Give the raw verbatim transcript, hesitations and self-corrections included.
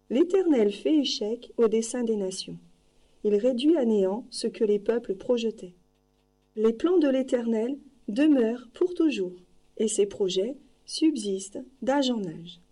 L'Éternel fait échec au dessein des nations. Il réduit à néant ce que les peuples projetaient. Les plans de l'Éternel demeurent pour toujours, et ses projets subsistent d'âge en âge.